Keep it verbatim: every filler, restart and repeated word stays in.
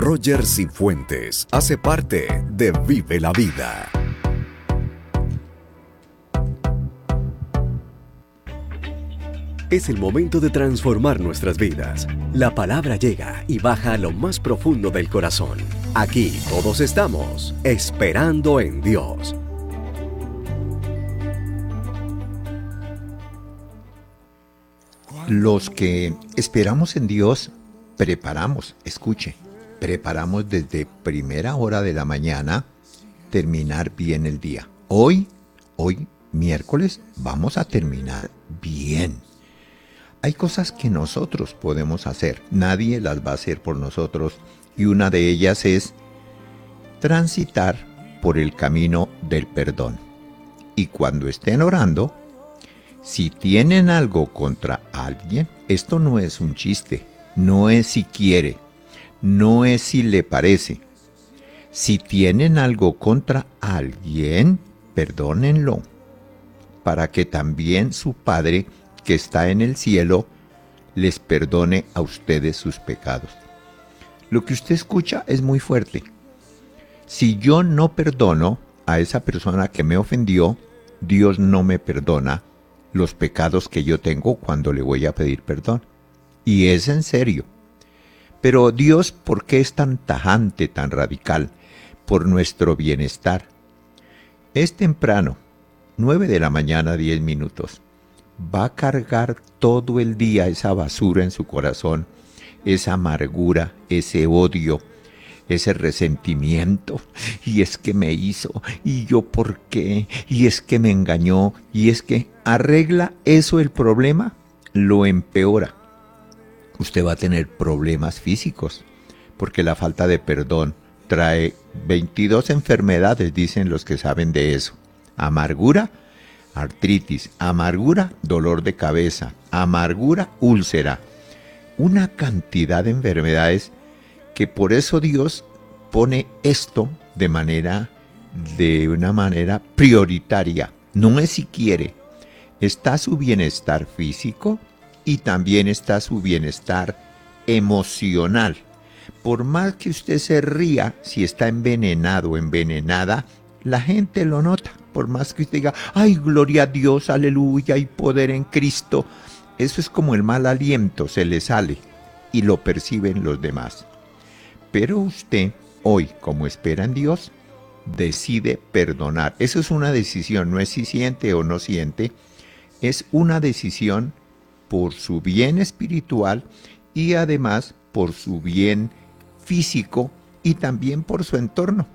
Roger Cifuentes hace parte de Vive la Vida. Es el momento de transformar nuestras vidas. La palabra llega y baja a lo más profundo del corazón. Aquí todos estamos esperando en Dios. Los que esperamos en Dios, preparamos, escuche, preparamos desde primera hora de la mañana terminar bien el día. Hoy, hoy, miércoles, vamos a terminar bien. Hay cosas que nosotros podemos hacer, nadie las va a hacer por nosotros, y una de ellas es transitar por el camino del perdón. Y cuando estén orando, si tienen algo contra alguien, esto no es un chiste, no es si quiere, no es si le parece. Si tienen algo contra alguien, perdónenlo, para que también su Padre que está en el cielo les perdone a ustedes sus pecados. Lo que usted escucha es muy fuerte. Si yo no perdono a esa persona que me ofendió, Dios no me perdona los pecados que yo tengo cuando le voy a pedir perdón. Y es en serio. Pero Dios, ¿por qué es tan tajante, tan radical? Por nuestro bienestar. Es temprano, nueve de la mañana, diez minutos. Va a cargar todo el día esa basura en su corazón, esa amargura, ese odio, ese resentimiento, y es que me hizo, y yo por qué, y es que me engañó, y es que arregla eso el problema, lo empeora. Usted va a tener problemas físicos, porque la falta de perdón trae veintidós enfermedades, dicen los que saben de eso. Amargura, artritis, amargura, dolor de cabeza, amargura, úlcera. Una cantidad de enfermedades que por eso Dios pone esto de manera, de una manera prioritaria. No es si quiere, está su bienestar físico y también está su bienestar emocional. Por más que usted se ría, si está envenenado o envenenada, la gente lo nota. Por más que usted diga, ay, gloria a Dios, aleluya, hay poder en Cristo. Eso es como el mal aliento, se le sale y lo perciben los demás. Pero usted, hoy, como espera en Dios, decide perdonar. Eso es una decisión, no es si siente o no siente, es una decisión por su bien espiritual y además por su bien físico y también por su entorno.